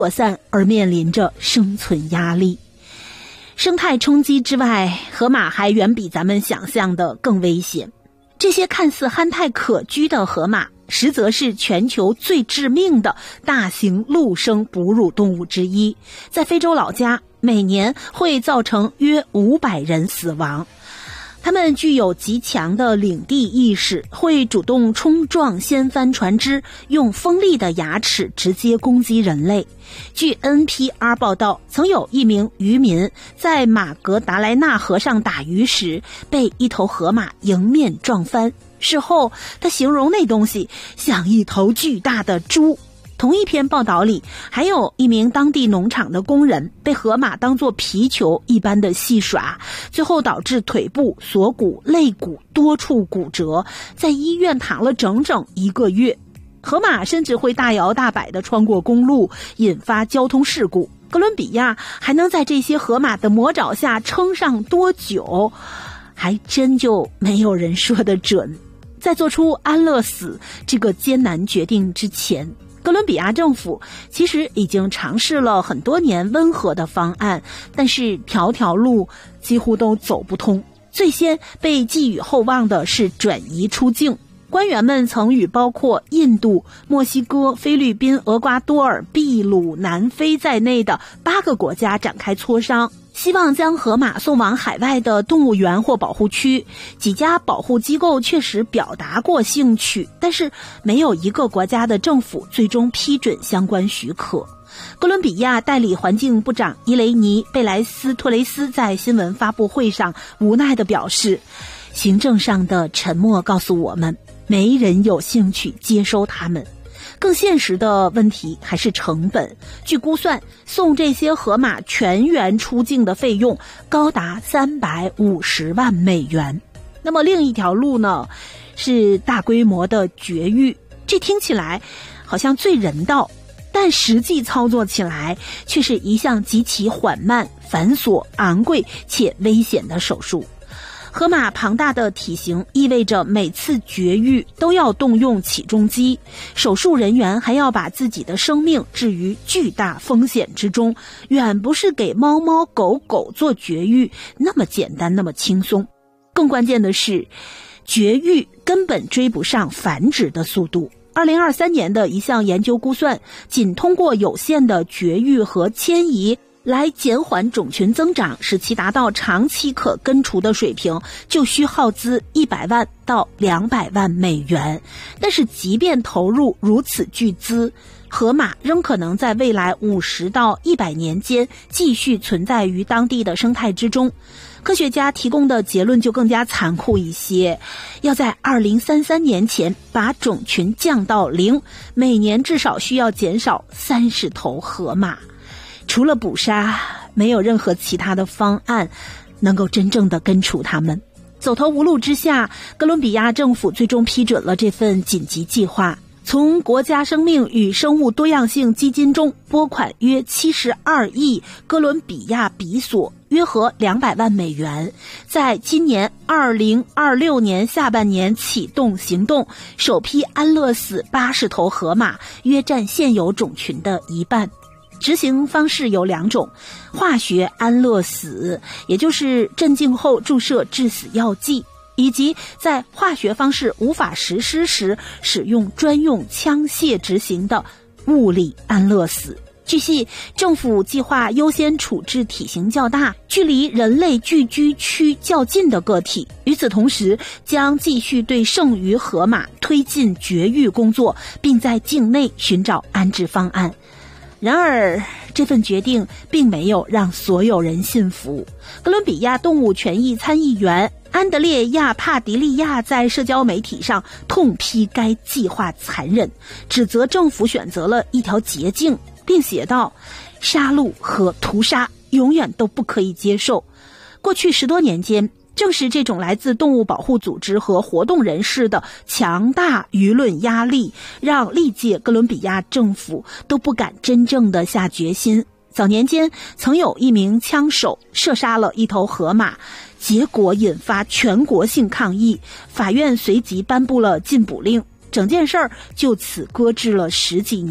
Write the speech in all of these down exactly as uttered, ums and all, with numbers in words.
扩散而面临着生存压力。生态冲击之外，河马还远比咱们想象的更危险。这些看似憨态可掬的河马，实则是全球最致命的大型陆生哺乳动物之一，在非洲老家每年会造成约五百人死亡。它们具有极强的领地意识，会主动冲撞掀翻船只，用锋利的牙齿直接攻击人类。据 N P R 报道，曾有一名渔民在马格达莱纳河上打鱼时，被一头河马迎面撞翻。事后，他形容那东西像一头巨大的猪。同一篇报道里，还有一名当地农场的工人被河马当作皮球一般的戏耍，最后导致腿部、锁骨、肋骨多处骨折，在医院躺了整整一个月。河马甚至会大摇大摆地穿过公路，引发交通事故。哥伦比亚还能在这些河马的魔爪下撑上多久，还真就没有人说得准。在做出安乐死这个艰难决定之前，哥伦比亚政府其实已经尝试了很多年温和的方案，但是条条路几乎都走不通。最先被寄予厚望的是转移出境。官员们曾与包括印度、墨西哥、菲律宾、厄瓜多尔、秘鲁、南非在内的八个国家展开磋商，希望将河马送往海外的动物园或保护区。几家保护机构确实表达过兴趣，但是没有一个国家的政府最终批准相关许可。哥伦比亚代理环境部长伊雷尼·贝莱斯托雷斯在新闻发布会上无奈地表示，行政上的沉默告诉我们，没人有兴趣接收它们。更现实的问题还是成本。据估算，送这些河马全员出境的费用高达三百五十万美元。那么另一条路呢，是大规模的绝育。这听起来好像最人道，但实际操作起来却是一项极其缓慢、繁琐、昂贵且危险的手术。河马庞大的体型意味着每次绝育都要动用起重机，手术人员还要把自己的生命置于巨大风险之中，远不是给猫猫狗狗做绝育那么简单那么轻松。更关键的是，绝育根本追不上繁殖的速度。二零二三年的一项研究估算，仅通过有限的绝育和迁移来减缓种群增长，使其达到长期可根除的水平，就需耗资一百万到两百万美元。但是即便投入如此巨资，河马仍可能在未来五十到一百年间继续存在于当地的生态之中。科学家提供的结论就更加残酷一些，要在二零三三年前把种群降到零，每年至少需要减少三十头河马。除了捕杀，没有任何其他的方案能够真正的根除它们。走投无路之下，哥伦比亚政府最终批准了这份紧急计划，从国家生命与生物多样性基金中拨款约七十二亿哥伦比亚比索，约合两百万美元，在今年二零二六年下半年启动行动，首批安乐死八十头河马，约占现有种群的一半。执行方式有两种，化学安乐死，也就是镇静后注射致死药剂，以及在化学方式无法实施时使用专用枪械执行的物理安乐死。据悉，政府计划优先处置体型较大、距离人类聚居区较近的个体，与此同时将继续对剩余河马推进绝育工作，并在境内寻找安置方案。然而，这份决定并没有让所有人信服。哥伦比亚动物权益参议员安德烈亚·帕迪利亚在社交媒体上痛批该计划残忍，指责政府选择了一条捷径，并写道：杀戮和屠杀永远都不可以接受。过去十多年间，正是这种来自动物保护组织和活动人士的强大舆论压力，让历届哥伦比亚政府都不敢真正的下决心。早年间，曾有一名枪手射杀了一头河马，结果引发全国性抗议，法院随即颁布了禁捕令，整件事儿就此搁置了十几年。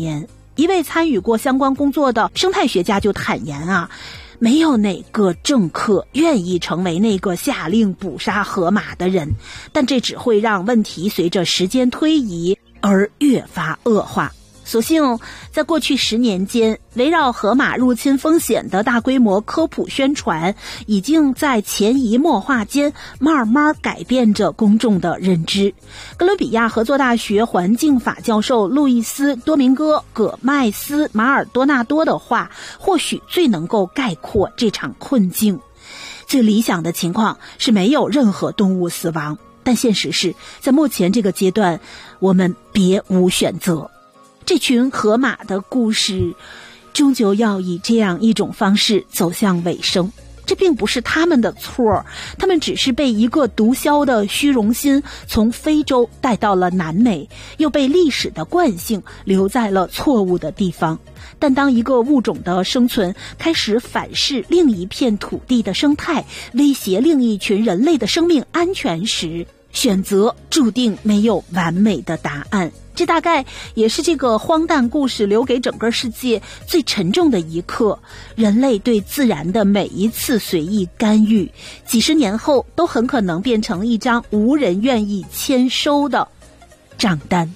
一位参与过相关工作的生态学家就坦言啊，没有哪个政客愿意成为那个下令捕杀河马的人，但这只会让问题随着时间推移而越发恶化。所幸在过去十年间，围绕河马入侵风险的大规模科普宣传已经在潜移默化间慢慢改变着公众的认知。哥伦比亚合作大学环境法教授路易斯·多明戈·葛麦斯·马尔多纳多的话或许最能够概括这场困境。最理想的情况是没有任何动物死亡，但现实是在目前这个阶段，我们别无选择。这群河马的故事终究要以这样一种方式走向尾声。这并不是他们的错，他们只是被一个毒枭的虚荣心从非洲带到了南美，又被历史的惯性留在了错误的地方。但当一个物种的生存开始反噬另一片土地的生态，威胁另一群人类的生命安全时，选择注定没有完美的答案。这大概也是这个荒诞故事留给整个世界最沉重的一课。人类对自然的每一次随意干预，几十年后都很可能变成一张无人愿意签收的账单。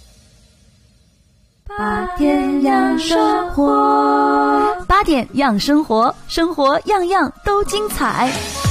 八点养生活，八点养生活，生活样样都精彩。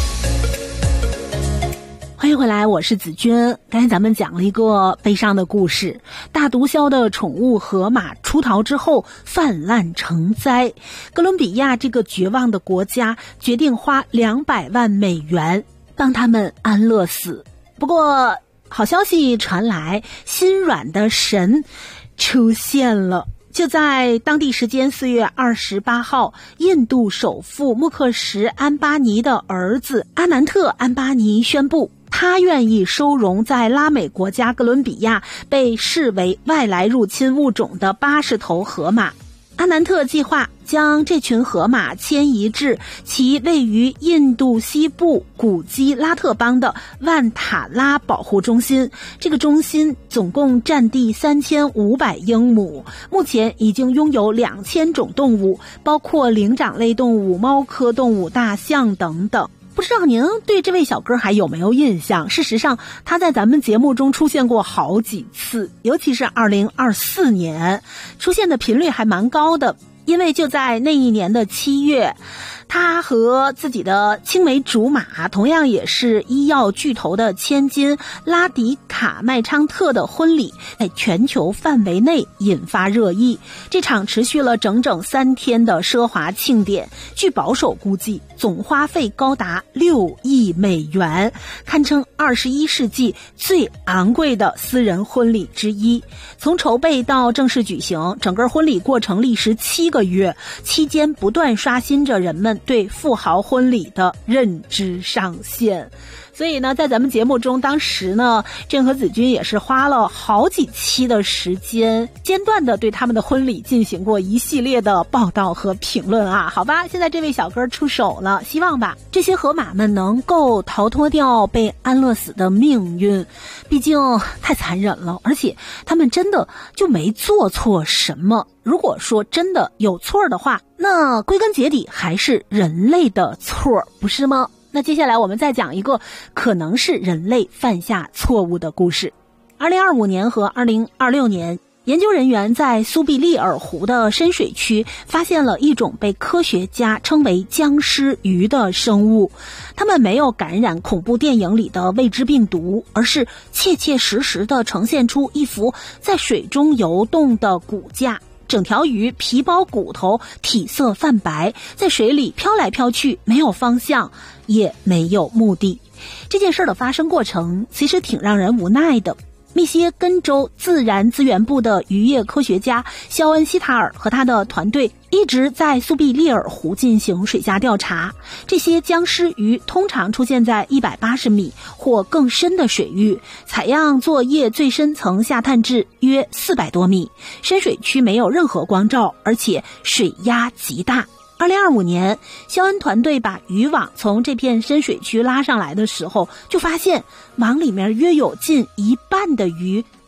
欢迎回来，我是子君。刚才咱们讲了一个悲伤的故事，大毒枭的宠物河马出逃之后泛滥成灾，哥伦比亚这个绝望的国家决定花两百万美元帮他们安乐死。不过好消息传来，心软的神出现了。就在当地时间四月二十八号，印度首富穆克什安巴尼的儿子阿南特安巴尼宣布，他愿意收容在拉美国家哥伦比亚被视为外来入侵物种的八十头河马。阿南特计划将这群河马迁移至其位于印度西部古基拉特邦的万塔拉保护中心。这个中心总共占地三千五百英亩，目前已经拥有两千种动物，包括灵长类动物、猫科动物、大象等等。不知道您对这位小哥还有没有印象？事实上，他在咱们节目中出现过好几次，尤其是二零二四年，出现的频率还蛮高的。因为就在那一年的七月，他和自己的青梅竹马，同样也是医药巨头的千金拉迪卡麦昌特的婚礼，在全球范围内引发热议。这场持续了整整三天的奢华庆典，据保守估计，总花费高达六亿美元，堪称二十一世纪最昂贵的私人婚礼之一。从筹备到正式举行，整个婚礼过程历时七个月，期间不断刷新着人们对富豪婚礼的认知上限。所以呢，在咱们节目中，当时呢，朕和子君也是花了好几期的时间，间断的对他们的婚礼进行过一系列的报道和评论啊。好吧，现在这位小哥出手了，希望吧，这些河马们能够逃脱掉被安乐死的命运，毕竟太残忍了，而且他们真的就没做错什么。如果说真的有错的话，那归根结底还是人类的错，不是吗？那接下来我们再讲一个可能是人类犯下错误的故事。二零二五年和二零二六年，研究人员在苏必利尔湖的深水区发现了一种被科学家称为僵尸鱼的生物。它们没有感染恐怖电影里的未知病毒，而是切切实实地呈现出一幅在水中游动的骨架。整条鱼皮包骨头，体色泛白，在水里飘来飘去，没有方向，也没有目的。这件事的发生过程其实挺让人无奈的。密歇根州自然资源部的渔业科学家肖恩·希塔尔和他的团队一直在苏必利尔湖进行水下调查。这些僵尸鱼通常出现在一百八十米或更深的水域，采样作业最深层下探至约四百多米。深水区没有任何光照，而且水压极大。二零二五年，肖恩团队把渔网从这片深水区拉上来的时候，就发现网里面约有近一半的鱼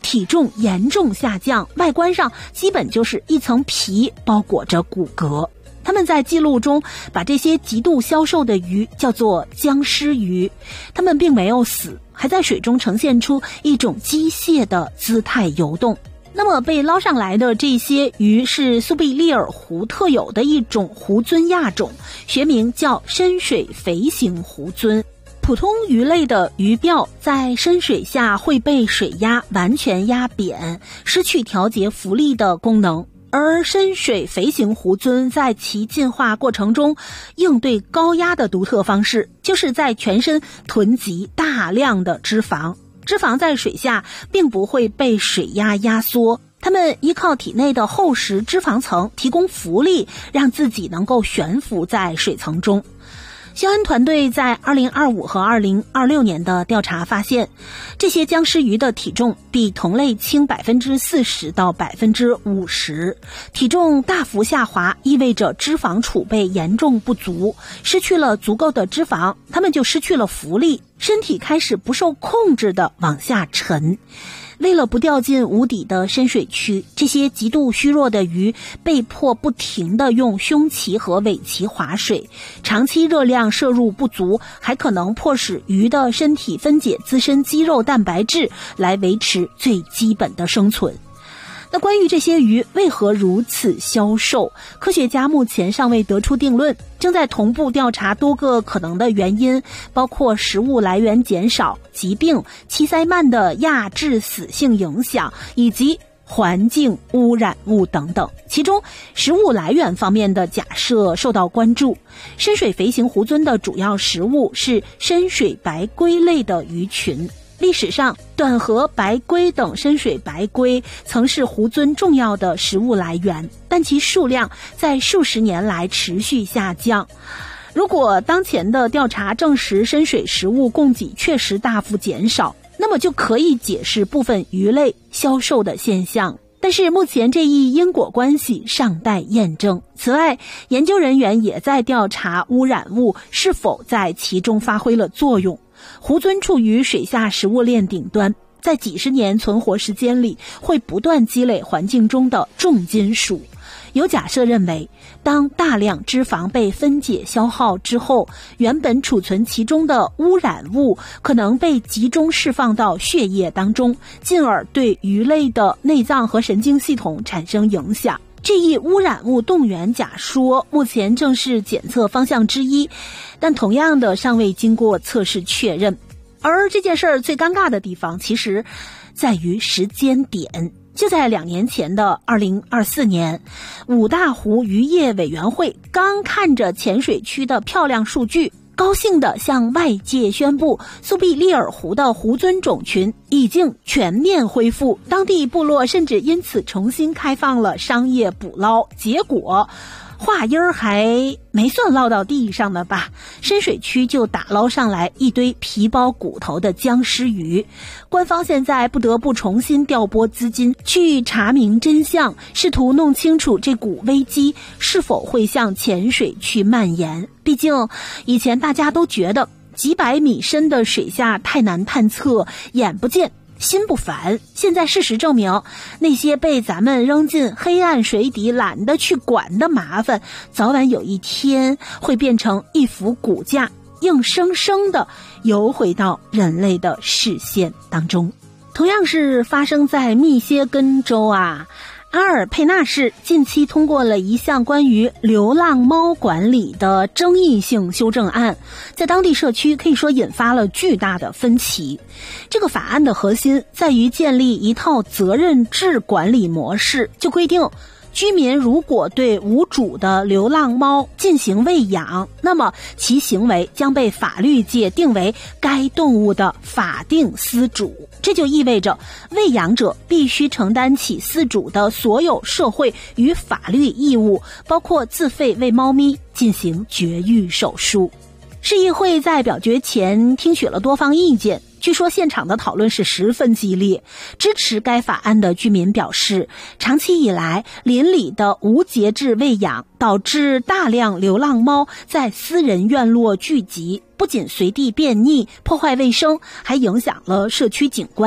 体重严重下降，外观上基本就是一层皮包裹着骨骼。他们在记录中把这些极度消瘦的鱼叫做僵尸鱼，它们并没有死，还在水中呈现出一种机械的姿态游动。那么被捞上来的这些鱼是苏必利尔湖特有的一种湖鳟亚种，学名叫深水肥型湖鳟。普通鱼类的鱼鳔在深水下会被水压完全压扁，失去调节浮力的功能。而深水肥型湖鳟在其进化过程中应对高压的独特方式，就是在全身囤积大量的脂肪。脂肪在水下并不会被水压压缩，它们依靠体内的厚实脂肪层提供浮力，让自己能够悬浮在水层中。肖恩团队在二零二五和二零二六年的调查发现，这些僵尸鱼的体重比同类轻 百分之四十 到 百分之五十， 体重大幅下滑意味着脂肪储备严重不足，失去了足够的脂肪，它们就失去了浮力，身体开始不受控制地往下沉。为了不掉进无底的深水区，这些极度虚弱的鱼被迫不停地用胸鳍和尾鳍划水，长期热量摄入不足，还可能迫使鱼的身体分解自身肌肉蛋白质来维持最基本的生存。那关于这些鱼为何如此消瘦，科学家目前尚未得出定论，正在同步调查多个可能的原因，包括食物来源减少、疾病、气塞曼的亚致死性影响，以及环境污染物等等。其中食物来源方面的假设受到关注。深水肥型湖鳟的主要食物是深水白龟类的鱼群。历史上，短颌白龟等深水白龟曾是湖鳟重要的食物来源，但其数量在数十年来持续下降。如果当前的调查证实深水食物供给确实大幅减少，那么就可以解释部分鱼类消瘦的现象。但是目前这一因果关系尚待验证。此外，研究人员也在调查污染物是否在其中发挥了作用。湖鳟处于水下食物链顶端，在几十年存活时间里会不断积累环境中的重金属。有假设认为，当大量脂肪被分解消耗之后，原本储存其中的污染物可能被集中释放到血液当中，进而对鱼类的内脏和神经系统产生影响。这一污染物动员假说目前正是检测方向之一，但同样的尚未经过测试确认。而这件事儿最尴尬的地方其实在于时间点。就在两年前的二零二四年，五大湖渔业委员会刚看着浅水区的漂亮数据，高兴地向外界宣布，苏必利尔湖的湖鳟种群已经全面恢复，当地部落甚至因此重新开放了商业捕捞。结果话音儿还没算落到地上呢吧，深水区就打捞上来一堆皮包骨头的僵尸鱼。官方现在不得不重新调拨资金去查明真相，试图弄清楚这股危机是否会向浅水区蔓延。毕竟以前大家都觉得几百米深的水下太难探测，眼不见心不烦。现在事实证明，那些被咱们扔进黑暗水底懒得去管的麻烦，早晚有一天会变成一副骨架，硬生生的游回到人类的视线当中。同样是发生在密歇根州啊，阿尔佩纳市近期通过了一项关于流浪猫管理的争议性修正案，在当地社区可以说引发了巨大的分歧。这个法案的核心在于建立一套责任制管理模式，就规定居民如果对无主的流浪猫进行喂养，那么其行为将被法律界定为该动物的法定饲主。这就意味着喂养者必须承担起饲主的所有社会与法律义务，包括自费为猫咪进行绝育手术。市议会在表决前听取了多方意见，据说现场的讨论是十分激烈。支持该法案的居民表示，长期以来邻里的无节制喂养导致大量流浪猫在私人院落聚集，不仅随地便溺破坏卫生，还影响了社区景观。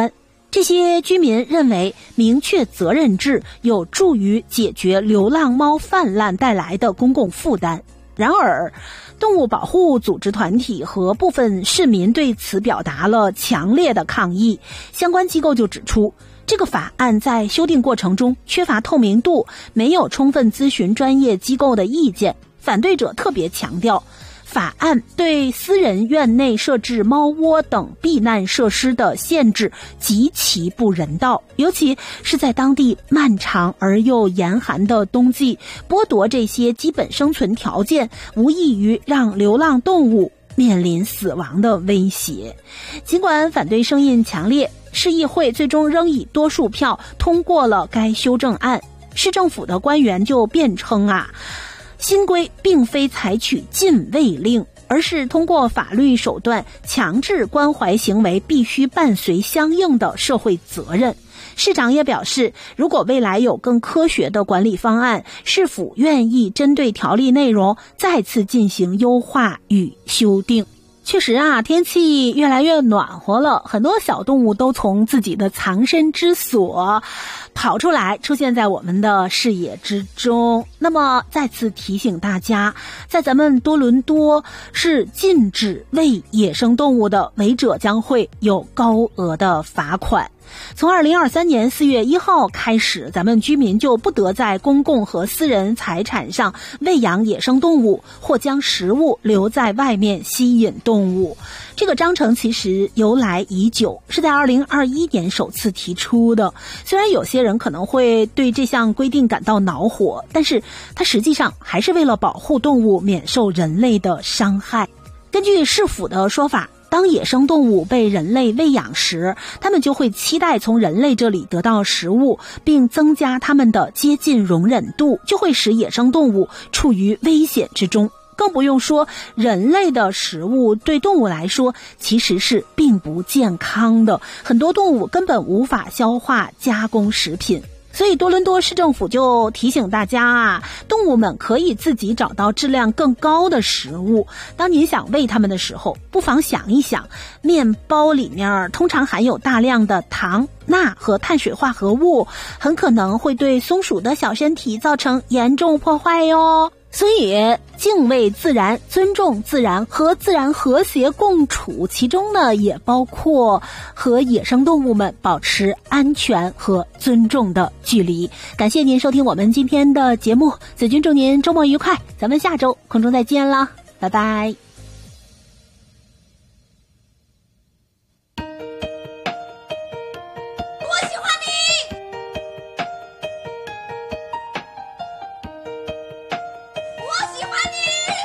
这些居民认为明确责任制有助于解决流浪猫泛滥带来的公共负担。然而，动物保护组织团体和部分市民对此表达了强烈的抗议。相关机构就指出，这个法案在修订过程中缺乏透明度，没有充分咨询专业机构的意见。反对者特别强调，法案对私人院内设置猫窝等避难设施的限制极其不人道，尤其是在当地漫长而又严寒的冬季，剥夺这些基本生存条件，无异于让流浪动物面临死亡的威胁。尽管反对声音强烈，市议会最终仍以多数票通过了该修正案。市政府的官员就辩称啊，新规并非采取禁喂令，而是通过法律手段强制关怀行为必须伴随相应的社会责任。市长也表示，如果未来有更科学的管理方案，市府愿意针对条例内容再次进行优化与修订。确实啊，天气越来越暖和了，很多小动物都从自己的藏身之所跑出来，出现在我们的视野之中。那么再次提醒大家，在咱们多伦多是禁止喂野生动物的，违者将会有高额的罚款。从二零二三年四月一号开始，咱们居民就不得在公共和私人财产上喂养野生动物，或将食物留在外面吸引动物。这个章程其实由来已久，是在二零二一年首次提出的。虽然有些人可能会对这项规定感到恼火，但是它实际上还是为了保护动物免受人类的伤害。根据市府的说法，当野生动物被人类喂养时，它们就会期待从人类这里得到食物，并增加它们的接近容忍度，就会使野生动物处于危险之中。更不用说人类的食物对动物来说其实是并不健康的，很多动物根本无法消化加工食品。所以多伦多市政府就提醒大家啊，动物们可以自己找到质量更高的食物。当您想喂它们的时候，不妨想一想，面包里面通常含有大量的糖、钠和碳水化合物，很可能会对松鼠的小身体造成严重破坏哟。所以敬畏自然、尊重自然和自然和谐共处，其中呢也包括和野生动物们保持安全和尊重的距离。感谢您收听我们今天的节目，子君祝您周末愉快，咱们下周空中再见啦，拜拜。